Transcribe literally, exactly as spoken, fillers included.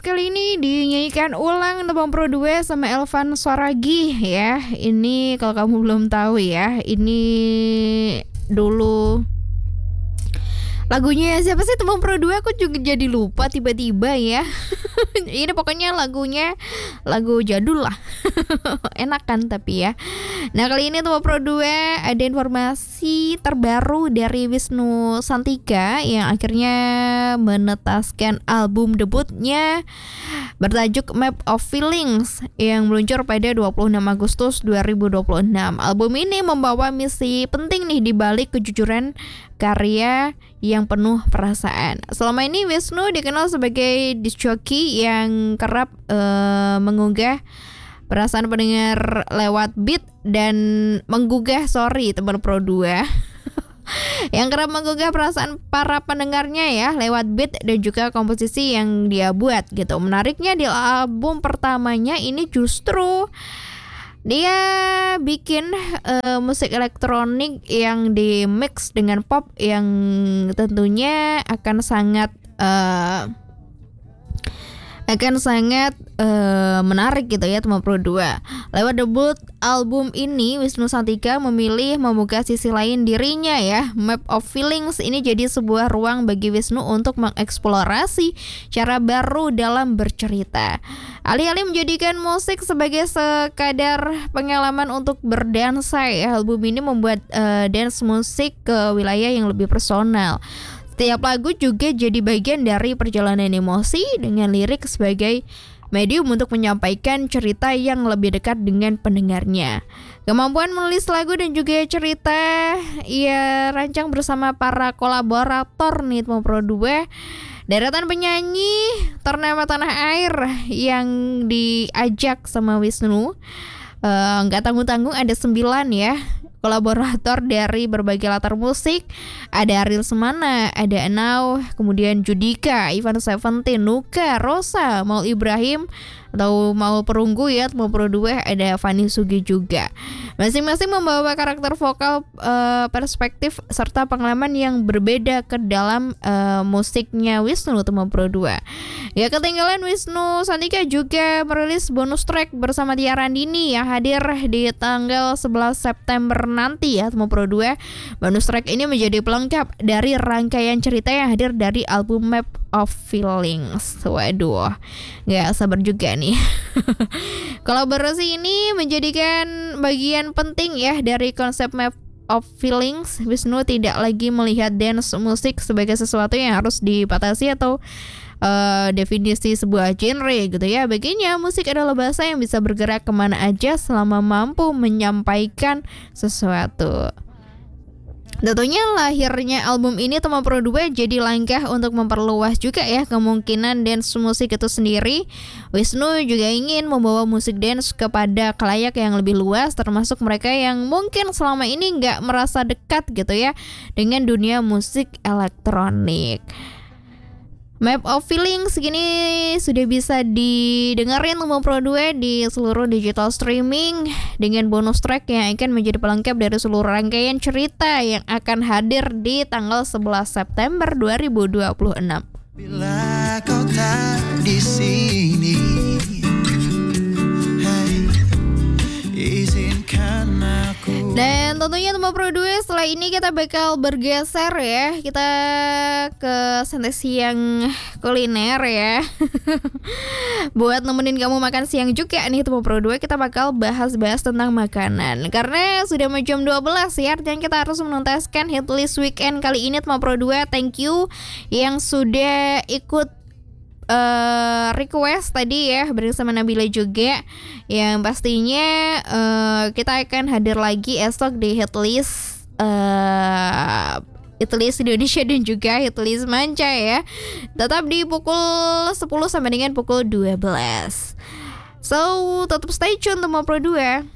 kali ini dinyanyikan ulang Tembang Pro dua sama Elvan Suaragi ya. Ini kalau kamu belum tahu ya, ini dulu lagunya siapa sih Tembang Pro dua? Aku juga jadi lupa tiba-tiba ya. Ini pokoknya lagunya lagu jadul lah. Enak kan tapi ya. Nah kali ini Tembang Pro dua ada informasi terbaru dari Wisnu Santika yang akhirnya menetaskan album debutnya bertajuk Map of Feelings yang meluncur pada dua puluh enam Agustus dua ribu dua puluh enam. Album ini membawa misi penting nih di balik kejujuran karya yang penuh perasaan. Selama ini Wisnu dikenal sebagai disc jockey yang kerap uh, mengunggah perasaan pendengar lewat beat dan menggugah sorry Tembang Pro dua yang kerap menggugah perasaan para pendengarnya ya lewat beat dan juga komposisi yang dia buat gitu. Menariknya di album pertamanya ini justru dia bikin uh, musik elektronik yang di mix dengan pop yang tentunya akan sangat uh, akan sangat uh, menarik gitu ya Tembang Pro dua. Lewat debut album ini Wisnu Santika memilih membuka sisi lain dirinya ya. Map of Feelings ini jadi sebuah ruang bagi Wisnu untuk mengeksplorasi cara baru dalam bercerita. Alih-alih menjadikan musik sebagai sekadar pengalaman untuk berdansa ya, album ini membuat uh, dance musik ke wilayah yang lebih personal. Setiap lagu juga jadi bagian dari perjalanan emosi dengan lirik sebagai medium untuk menyampaikan cerita yang lebih dekat dengan pendengarnya. Kemampuan menulis lagu dan juga cerita ia rancang bersama para kolaborator nih Tembang Pro dua. Deretan penyanyi ternama tanah air yang diajak sama Wisnu nggak uh, tanggung-tanggung ada sembilan ya. Kolaborator dari berbagai latar musik. Ada Ariel Semana, ada Enau, kemudian Judika, Ivan Seventeen, Nuka, Rosa, Maul Ibrahim atau Maul Perunggu ya, Tembang Pro dua ada Fanny Sugi juga. Masing-masing membawa karakter vokal, uh, perspektif serta pengalaman yang berbeda ke dalam uh, musiknya Wisnu Tembang Pro dua. Ya ketinggalan Wisnu Santika juga merilis bonus track bersama Tia Randini yang hadir di tanggal sebelas September nanti ya Tembang Pro dua. Bonus track ini menjadi pelengkap dari rangkaian cerita yang hadir dari album Map of Feelings. Waduh, gak sabar juga nih. Kolaborasi ini menjadikan bagian penting ya dari konsep Map of Feelings. Wisnu tidak lagi melihat dance musik sebagai sesuatu yang harus dibatasi atau uh, definisi sebuah genre gitu ya. Baginya musik adalah bahasa yang bisa bergerak kemana aja selama mampu menyampaikan sesuatu. Tentunya lahirnya album ini Tembang Pro dua jadi langkah untuk memperluas juga ya kemungkinan dance musik itu sendiri. Wisnu juga ingin membawa musik dance kepada khalayak yang lebih luas, termasuk mereka yang mungkin selama ini nggak merasa dekat gitu ya dengan dunia musik elektronik. Map of Feelings segini sudah bisa didengarin Tembang Pro dua di seluruh digital streaming dengan bonus track yang akan menjadi pelengkap dari seluruh rangkaian cerita yang akan hadir di tanggal sebelas September dua ribu dua puluh enam. Bila kau tak di sini, hey, izinkan aku. Dan tentunya Tembang Pro dua setelah ini kita bakal bergeser ya. Kita ke santai siang kuliner ya. Buat nemenin kamu makan siang juga nih Tembang Pro dua, kita bakal bahas-bahas tentang makanan. Karena sudah mau jam dua belas ya, dan kita harus menuntaskan hit list weekend kali ini Tembang Pro dua. Thank you yang sudah ikut Uh, request tadi ya bersama Nabila juga, yang pastinya uh, kita akan hadir lagi esok di hitlist uh, hitlist Indonesia dan juga hitlist manca ya, tetap di pukul sepuluh sampai dengan pukul dua belas. So tetap stay tune Tembang Pro dua.